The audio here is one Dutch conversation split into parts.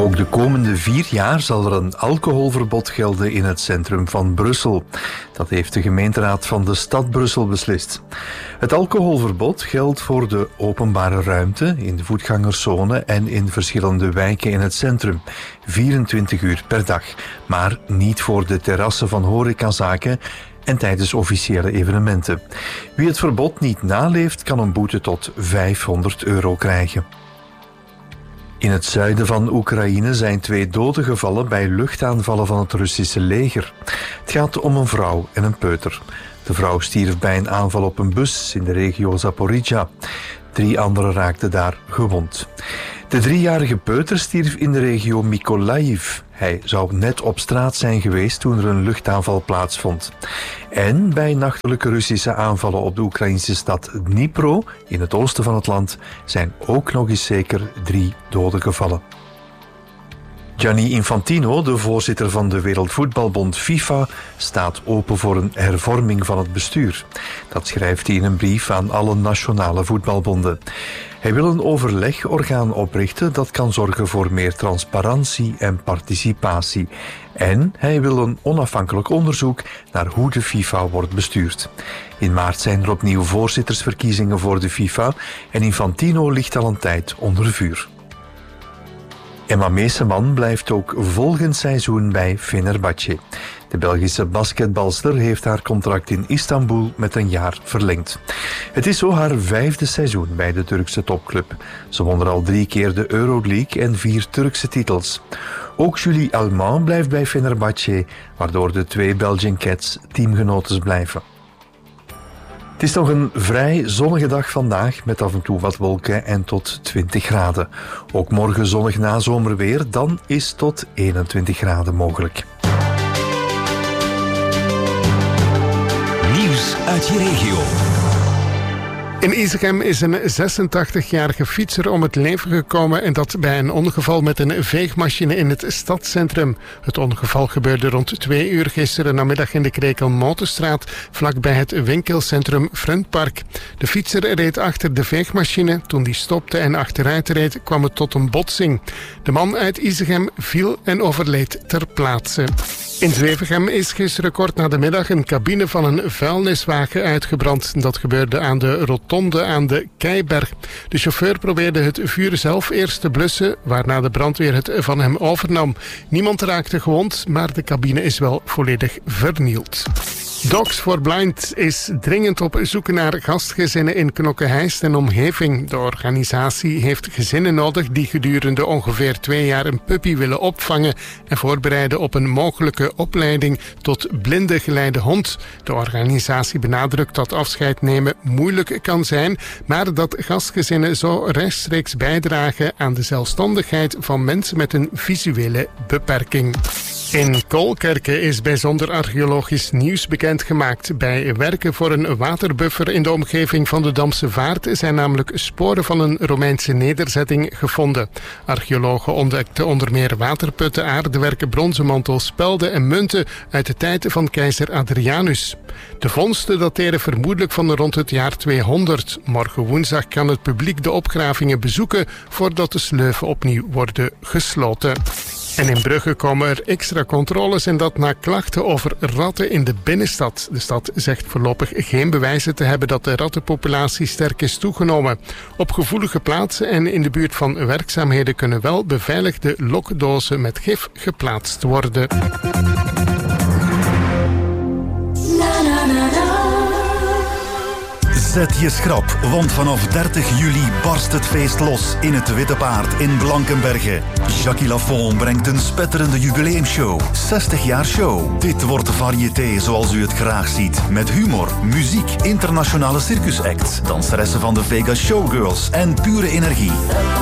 Ook de komende 4 jaar zal er een alcoholverbod gelden in het centrum van Brussel. Dat heeft de gemeenteraad van de stad Brussel beslist. Het alcoholverbod geldt voor de openbare ruimte, in de voetgangerszone en in verschillende wijken in het centrum. 24 uur per dag. Maar niet voor de terrassen van horecazaken en tijdens officiële evenementen. Wie het verbod niet naleeft, kan een boete tot €500 krijgen. In het zuiden van Oekraïne zijn 2 doden gevallen bij luchtaanvallen van het Russische leger. Het gaat om een vrouw en een peuter. De vrouw stierf bij een aanval op een bus in de regio Zaporizhzhia. 3 anderen raakten daar gewond. De 3-jarige peuter stierf in de regio Mykolaiv. Hij zou net op straat zijn geweest toen er een luchtaanval plaatsvond. En bij nachtelijke Russische aanvallen op de Oekraïnse stad Dnipro, in het oosten van het land, zijn ook nog eens zeker 3 doden gevallen. Gianni Infantino, de voorzitter van de Wereldvoetbalbond FIFA, staat open voor een hervorming van het bestuur. Dat schrijft hij in een brief aan alle nationale voetbalbonden. Hij wil een overlegorgaan oprichten dat kan zorgen voor meer transparantie en participatie. En hij wil een onafhankelijk onderzoek naar hoe de FIFA wordt bestuurd. In maart zijn er opnieuw voorzittersverkiezingen voor de FIFA en Infantino ligt al een tijd onder vuur. Emma Meeseman blijft ook volgend seizoen bij Fenerbahçe. De Belgische basketbalster heeft haar contract in Istanbul met een jaar verlengd. Het is zo haar 5e seizoen bij de Turkse topclub. Ze won er al 3 keer de Euroleague en 4 Turkse titels. Ook Julie Allemand blijft bij Fenerbahçe, waardoor de 2 Belgian Cats teamgenotes blijven. Het is nog een vrij zonnige dag vandaag met af en toe wat wolken en tot 20 graden. Ook morgen zonnig nazomerweer, dan is tot 21 graden mogelijk. Nieuws uit je regio. In Isegem is een 86-jarige fietser om het leven gekomen en dat bij een ongeval met een veegmachine in het stadscentrum. Het ongeval gebeurde rond 2 uur gisteren namiddag in de Krekel-Motenstraat, vlakbij het winkelcentrum Frentpark. De fietser reed achter de veegmachine. Toen die stopte en achteruit reed, kwam het tot een botsing. De man uit Isegem viel en overleed ter plaatse. In Zwevegem is gisteren kort na de middag een cabine van een vuilniswagen uitgebrand. Dat gebeurde aan de rotonde aan de Keiberg. De chauffeur probeerde het vuur zelf eerst te blussen, waarna de brandweer het van hem overnam. Niemand raakte gewond, maar de cabine is wel volledig vernield. Dogs for Blind is dringend op zoek naar gastgezinnen in Knokke-Heist en omgeving. De organisatie heeft gezinnen nodig die gedurende ongeveer 2 jaar een puppy willen opvangen en voorbereiden op een mogelijke opleiding tot blinde geleide hond. De organisatie benadrukt dat afscheid nemen moeilijk kan zijn, maar dat gastgezinnen zo rechtstreeks bijdragen aan de zelfstandigheid van mensen met een visuele beperking. In Kolkerke is bijzonder archeologisch nieuws bekendgemaakt. Bij werken voor een waterbuffer in de omgeving van de Damse Vaart zijn namelijk sporen van een Romeinse nederzetting gevonden. Archeologen ontdekten onder meer waterputten, aardewerken, bronzen mantels, spelden en munten uit de tijd van keizer Adrianus. De vondsten dateren vermoedelijk van rond het jaar 200. Morgen woensdag kan het publiek de opgravingen bezoeken voordat de sleuven opnieuw worden gesloten. En in Brugge komen er extra controles en dat na klachten over ratten in de binnenstad. De stad zegt voorlopig geen bewijzen te hebben dat de rattenpopulatie sterk is toegenomen. Op gevoelige plaatsen en in de buurt van werkzaamheden kunnen wel beveiligde lokdozen met gif geplaatst worden. Zet je schrap, want vanaf 30 juli barst het feest los in het Witte Paard in Blankenberge. Jackie Lafont brengt een spetterende jubileumshow. 60 jaar show. Dit wordt variété zoals u het graag ziet. Met humor, muziek, internationale circusacts, danseressen van de Vegas Showgirls en pure energie.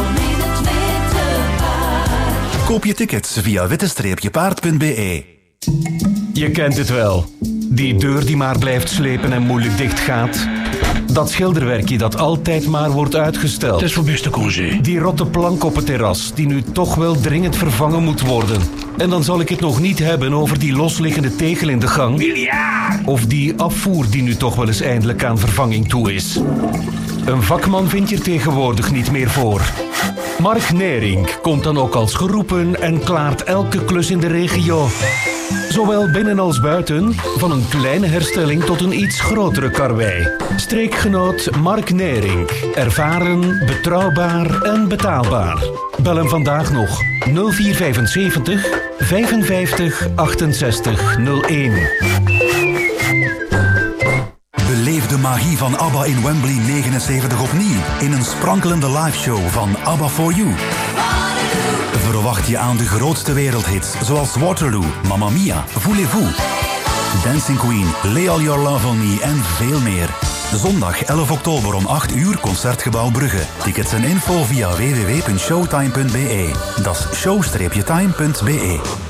Koop je tickets via witte-paard.be. Je kent het wel. Die deur die maar blijft slepen en moeilijk dicht gaat. Dat schilderwerkje dat altijd maar wordt uitgesteld. Het is voor beste congé. Die rotte plank op het terras die nu toch wel dringend vervangen moet worden. En dan zal ik het nog niet hebben over die losliggende tegel in de gang. Miljard! Of die afvoer die nu toch wel eens eindelijk aan vervanging toe is. Een vakman vind je er tegenwoordig niet meer voor. Mark Nering komt dan ook als geroepen en klaart elke klus in de regio. Zowel binnen als buiten, van een kleine herstelling tot een iets grotere karwei. Streekgenoot Mark Nering. Ervaren, betrouwbaar en betaalbaar. Bel hem vandaag nog 0475 55 68 01. Beleef de magie van ABBA in Wembley 79 opnieuw in een sprankelende liveshow van ABBA For You. Verwacht je aan de grootste wereldhits zoals Waterloo, Mamma Mia, Voulez-vous, Dancing Queen, Lay All Your Love On Me en veel meer. Zondag 11 oktober om 8 uur Concertgebouw Brugge. Tickets en info via www.showtime.be. Dat is show-time.be.